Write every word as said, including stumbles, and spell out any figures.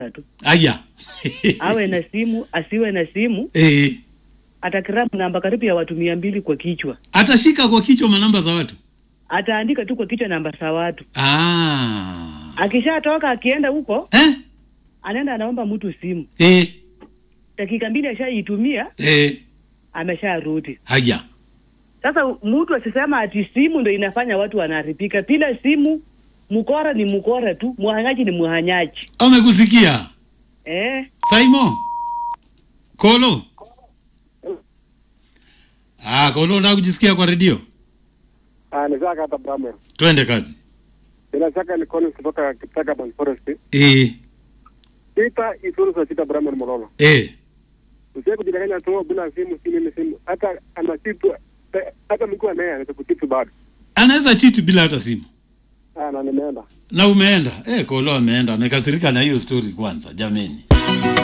tu. Aya. Awe na simu, asiwe na simu. Eh. Atakiramu namba karibu ya watu mia mbili kwa kichwa. Atashika kwa kichwa manamba za watu. Ataandika tu kwa kichwa namba za watu. Ah. Akishatoka akienda huko, Eh? anaenda anaomba mtu simu. Eh. Dakika mbili ashaitumia, Eh. amesharudi. Haya. Sasa mtu asisema ati simu ndio inafanya watu wanaharibika. Bila simu, mkora ni mkora tu, mhanyaji ni mhanyaji. Amekusikia? Eh? Saimo. Kolo. Ah, Kolo unataka kujisikia kwa redio? Ah, ni zaka hata Bramwell. Twende kazi. Bila shaka ni Collins kutoka Kitaka Ban Forest. Eh. Sita isuru sa sita Bramwell Mololo. Eh. Usiye kujidanganya tu bila simu simu ni simu. Hata ana kitu hata mkuu naye anaweza kutipu bado. Anaweza cheat bila hata simu. Ah, na nimeenda. Na umeenda. Eh, Kolo ameenda. Amekasirika na hiyo story kwanza, jameni.